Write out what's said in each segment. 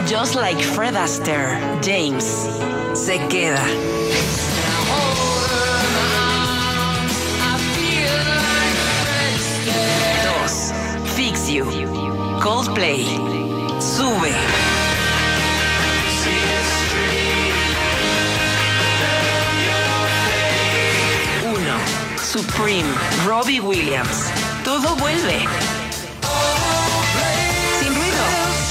Just like Fred Astaire, James se queda. 2. Fix You, Coldplay, sube. 1. Supreme, Robbie Williams, todo vuelve. Sin ruido.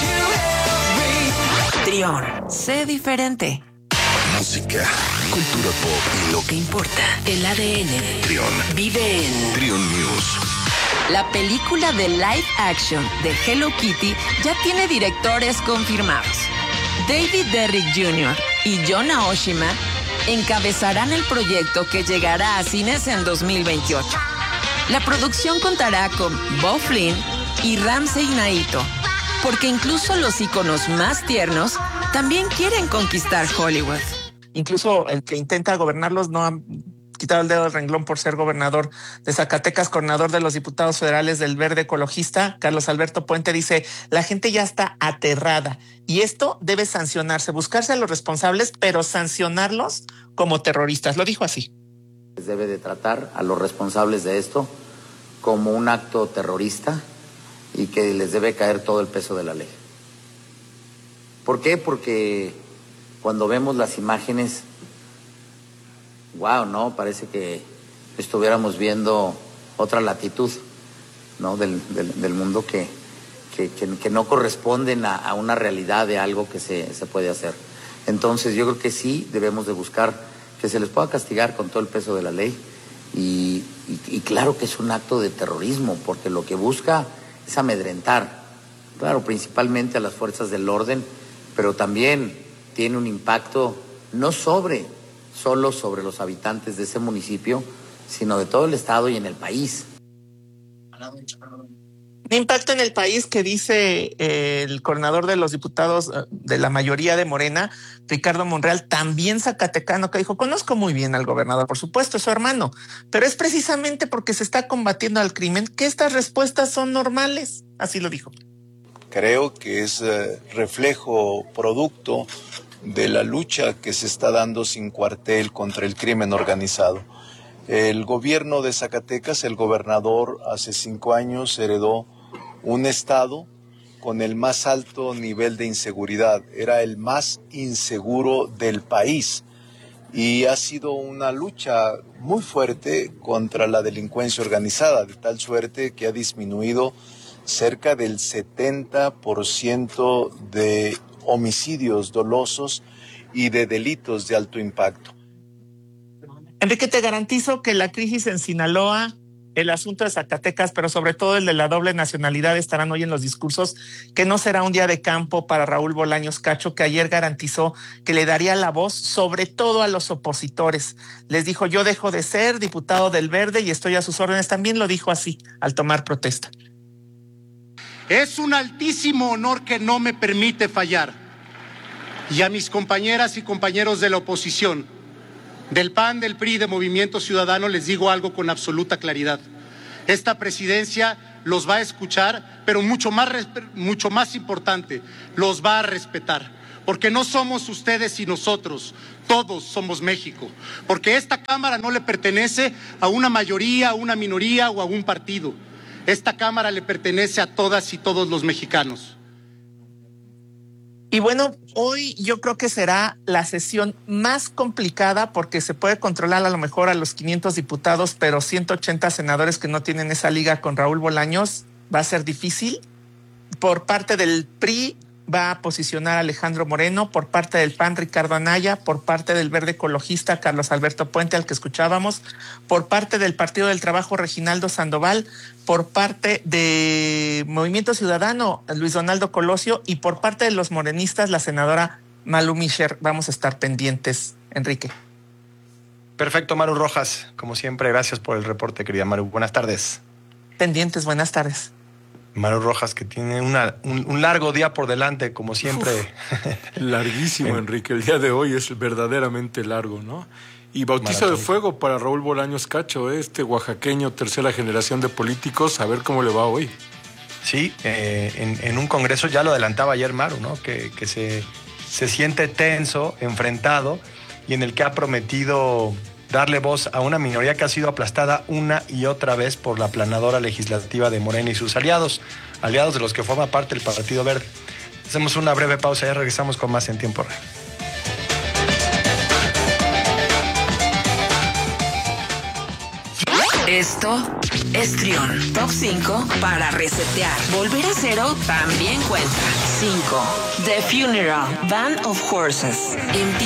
Trión, sé diferente. Música, cultura pop y lo que importa. El ADN. Trión. Vive en Trión News. La película de live action de Hello Kitty ya tiene directores confirmados. David Derrick Jr. y John Aoshima encabezarán el proyecto que llegará a cines en 2028. La producción contará con Bob Flynn y Ramsey Naito, porque incluso los íconos más tiernos también quieren conquistar Hollywood. Incluso el que intenta gobernarlos no ha quitado el dedo del renglón por ser gobernador de Zacatecas, coordinador de los diputados federales del Verde Ecologista. Carlos Alberto Puente dice, la gente ya está aterrada y esto debe sancionarse, buscarse a los responsables, pero sancionarlos como terroristas. Lo dijo así. Debe de tratar a los responsables de esto como un acto terrorista y que les debe caer todo el peso de la ley. ¿Por qué? Porque cuando vemos las imágenes, wow, ¿no? Parece que estuviéramos viendo otra latitud, ¿no? Del mundo que no corresponden a una realidad de algo que se puede hacer. Entonces yo creo que sí debemos de buscar que se les pueda castigar con todo el peso de la ley y claro que es un acto de terrorismo porque lo que busca es amedrentar, claro, principalmente a las fuerzas del orden, pero también tiene un impacto no solo sobre los habitantes de ese municipio, sino de todo el estado y en el país. Un impacto en el país que dice el coordinador de los diputados de la mayoría de Morena, Ricardo Monreal, también zacatecano, que dijo, conozco muy bien al gobernador, por supuesto, es su hermano, pero es precisamente porque se está combatiendo al crimen que estas respuestas son normales. Así lo dijo. Creo que es reflejo, producto de la lucha que se está dando sin cuartel contra el crimen organizado. El gobierno de Zacatecas, el gobernador, hace 5 años heredó un estado con el más alto nivel de inseguridad. Era el más inseguro del país y ha sido una lucha muy fuerte contra la delincuencia organizada, de tal suerte que ha disminuido cerca del 70% de homicidios dolosos y de delitos de alto impacto. Enrique, te garantizo que la crisis en Sinaloa, el asunto de Zacatecas, pero sobre todo el de la doble nacionalidad estarán hoy en los discursos, que no será un día de campo para Raúl Bolaños Cacho, que ayer garantizó que le daría la voz sobre todo a los opositores. Les dijo, yo dejo de ser diputado del Verde y estoy a sus órdenes. También lo dijo así al tomar protesta. Es un altísimo honor que no me permite fallar. Y a mis compañeras y compañeros de la oposición, del PAN, del PRI, de Movimiento Ciudadano, les digo algo con absoluta claridad. Esta presidencia los va a escuchar, pero mucho más importante, los va a respetar. Porque no somos ustedes y nosotros, todos somos México. Porque esta Cámara no le pertenece a una mayoría, a una minoría o a un partido. Esta Cámara le pertenece a todas y todos los mexicanos. Y bueno, hoy yo creo que será la sesión más complicada porque se puede controlar a lo mejor a los 500 diputados, pero 180 senadores que no tienen esa liga con Raúl Bolaños va a ser difícil. Por parte del PRI va a posicionar a Alejandro Moreno, por parte del PAN Ricardo Anaya, por parte del Verde Ecologista Carlos Alberto Puente, al que escuchábamos, por parte del Partido del Trabajo Reginaldo Sandoval, por parte de Movimiento Ciudadano Luis Donaldo Colosio y por parte de los morenistas la senadora Malu Mischer. Vamos a estar pendientes, Enrique. Perfecto, Maru Rojas, como siempre, gracias por el reporte, querida Maru. Buenas tardes. Pendientes, buenas tardes. Maru Rojas, que tiene un largo día por delante, como siempre. Larguísimo, Enrique. El día de hoy es verdaderamente largo, ¿no? Y bautizo de fuego para Raúl Bolaños Cacho, este oaxaqueño, tercera generación de políticos. A ver cómo le va hoy. Sí, en un congreso, ya lo adelantaba ayer Maru, ¿no? Que se siente tenso, enfrentado, y en el que ha prometido darle voz a una minoría que ha sido aplastada una y otra vez por la aplanadora legislativa de Morena y sus aliados de los que forma parte del Partido Verde. Hacemos una breve pausa y ya regresamos con más en Tiempo Real. Esto es Trión. Top 5 para resetear. Volver a cero también cuenta. 5. The Funeral, Band of Horses.